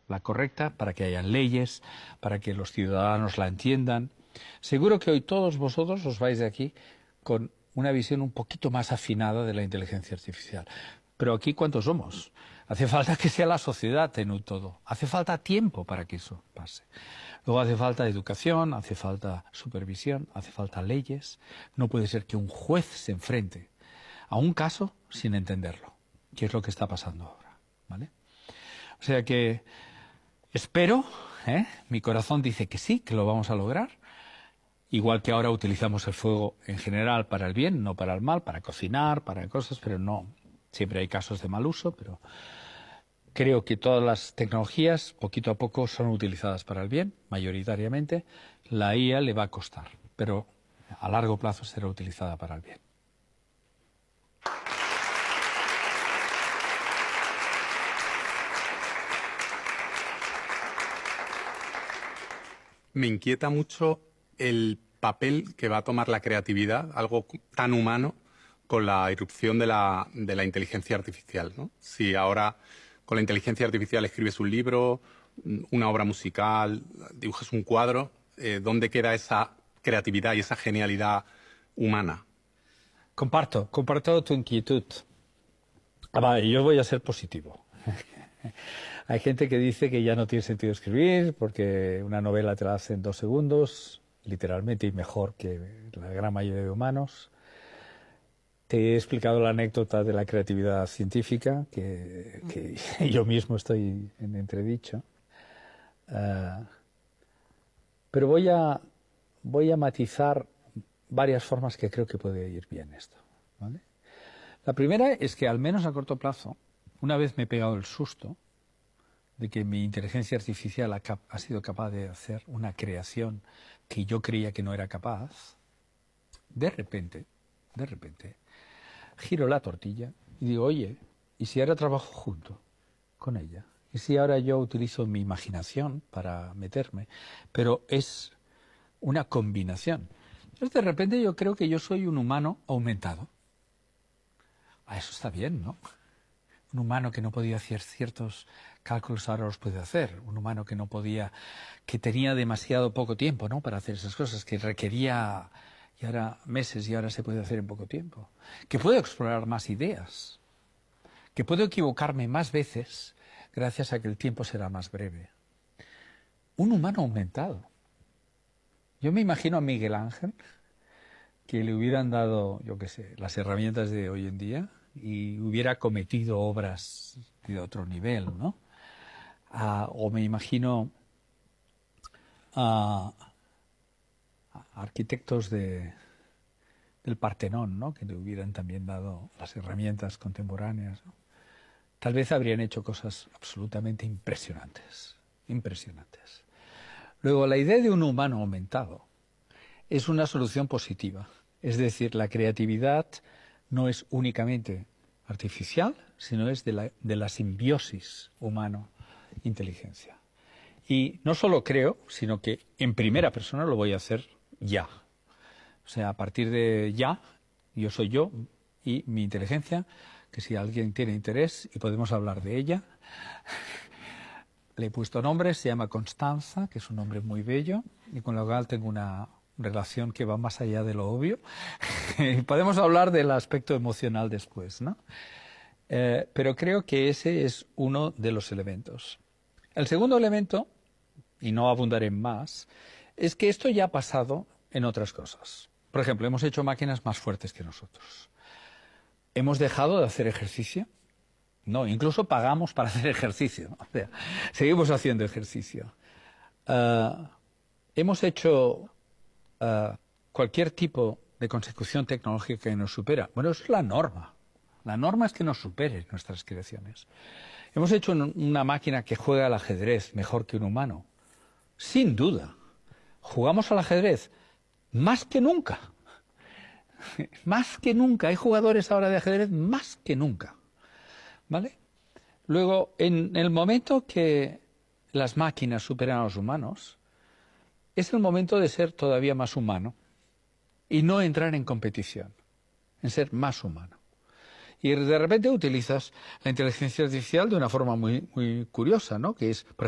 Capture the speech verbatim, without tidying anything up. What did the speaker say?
la correcta, para que haya leyes, para que los ciudadanos la entiendan. Seguro que hoy todos vosotros os vais de aquí con una visión un poquito más afinada de la inteligencia artificial. Pero aquí, ¿cuántos somos? Hace falta que sea la sociedad en un todo. Hace falta tiempo para que eso pase. Luego hace falta educación, hace falta supervisión, hace falta leyes. No puede ser que un juez se enfrente a un caso sin entenderlo, que es lo que está pasando ahora, ¿vale? O sea que espero, ¿eh? Mi corazón dice que sí, que lo vamos a lograr. Igual que ahora utilizamos el fuego en general para el bien, no para el mal, para cocinar, para cosas, pero no. Siempre hay casos de mal uso, pero creo que todas las tecnologías, poquito a poco, son utilizadas para el bien, mayoritariamente. La I A le va a costar, pero a largo plazo será utilizada para el bien. Me inquieta mucho el papel que va a tomar la creatividad, algo tan humano, con la irrupción de la, de la inteligencia artificial, ¿no? Si ahora con la inteligencia artificial escribes un libro, una obra musical, dibujas un cuadro, eh, ¿dónde queda esa creatividad y esa genialidad humana? Comparto, comparto tu inquietud. Ah, vale, yo voy a ser positivo. Hay gente que dice que ya no tiene sentido escribir porque una novela te la hace en dos segundos, literalmente, y mejor que la gran mayoría de humanos. Te he explicado la anécdota de la creatividad científica, que, que yo mismo estoy en entredicho. Uh, pero voy a, voy a matizar varias formas que creo que puede ir bien esto, ¿vale? La primera es que, al menos a corto plazo, una vez me he pegado el susto de que mi inteligencia artificial ha, ha sido capaz de hacer una creación que yo creía que no era capaz, de repente, de repente, giro la tortilla y digo, oye, ¿y si ahora trabajo junto con ella? ¿Y si ahora yo utilizo mi imaginación para meterme? Pero es una combinación. Entonces, de repente, yo creo que yo soy un humano aumentado. Ah, eso está bien, ¿no? Un humano que no podía hacer ciertos cálculos ahora los puede hacer. Un humano que no podía, que tenía demasiado poco tiempo, ¿no?, para hacer esas cosas, que requería y ahora meses y ahora se puede hacer en poco tiempo. Que puedo explorar más ideas. Que puedo equivocarme más veces gracias a que el tiempo será más breve. Un humano aumentado. Yo me imagino a Miguel Ángel que le hubieran dado, yo qué sé, las herramientas de hoy en día y hubiera cometido obras de otro nivel, ¿no? Uh, o me imagino a uh, arquitectos de, del Partenón, ¿no?, que le hubieran también dado las herramientas contemporáneas, ¿no? Tal vez habrían hecho cosas absolutamente impresionantes, impresionantes. Luego, la idea de un humano aumentado es una solución positiva. Es decir, la creatividad no es únicamente artificial, sino es de la, de la simbiosis humano-inteligencia. Y no solo creo, sino que en primera persona lo voy a hacer ya. O sea, a partir de ya, yo soy yo y mi inteligencia, que si alguien tiene interés y podemos hablar de ella, le he puesto nombre, se llama Constanza, que es un nombre muy bello, y con lo cual tengo una relación que va más allá de lo obvio. Y podemos hablar del aspecto emocional después, ¿no? Eh, pero creo que ese es uno de los elementos. El segundo elemento, y no abundaré en más, es que esto ya ha pasado en otras cosas. Por ejemplo, hemos hecho máquinas más fuertes que nosotros. ¿Hemos dejado de hacer ejercicio? No, incluso pagamos para hacer ejercicio. O sea, seguimos haciendo ejercicio. Uh, hemos hecho uh, cualquier tipo de consecución tecnológica que nos supera. Bueno, eso es la norma. La norma es que nos supere nuestras creaciones. Hemos hecho un, una máquina que juega al ajedrez mejor que un humano. Sin duda. Jugamos al ajedrez más que nunca. Más que nunca. Hay jugadores ahora de ajedrez más que nunca. ¿Vale? Luego, en el momento que las máquinas superan a los humanos, es el momento de ser todavía más humano y no entrar en competición, en ser más humano. Y de repente utilizas la inteligencia artificial de una forma muy, muy curiosa, ¿no? Que es, por